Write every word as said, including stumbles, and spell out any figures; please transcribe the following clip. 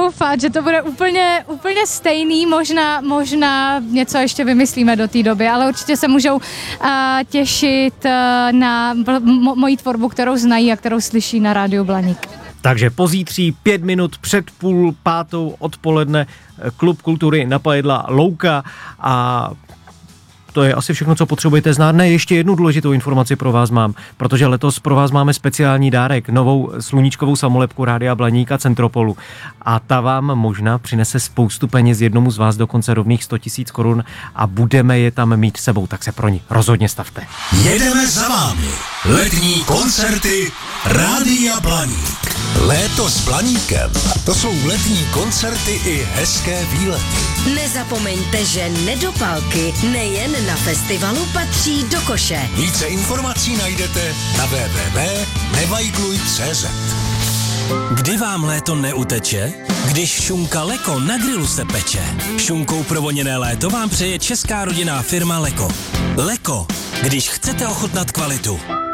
doufat, že to bude úplně, úplně stejný, možná, možná něco ještě vymyslíme do té doby, ale určitě se můžou uh, těšit uh, na mo- moji tvorbu, kterou znají a kterou slyší na rádiu Blaník. Takže pozítří pět minut před půl pátou odpoledne Klub kultury napadla Louka a to je asi všechno, co potřebujete znát. Ne, ještě jednu důležitou informaci pro vás mám, protože letos pro vás máme speciální dárek, novou sluníčkovou samolepku Rádia Blaník a Centropolu. A ta vám možná přinese spoustu peněz, jednomu z vás dokonce rovných sto tisíc korun a budeme je tam mít sebou, tak se pro ní rozhodně stavte. Jedeme za vámi. Letní koncerty Rádia Blaník. Léto s Blaníkem. To jsou letní koncerty i hezké výlety. Nezapomeňte, že nedopalky nejen na festivalu patří do koše. Více informací najdete na w w w tečka nevajgluj tečka c z. Kdy vám léto neuteče? Když šunka Leko na grilu se peče. Šunkou provoněné léto vám přeje česká rodinná firma Leko. Leko, když chcete ochutnat kvalitu.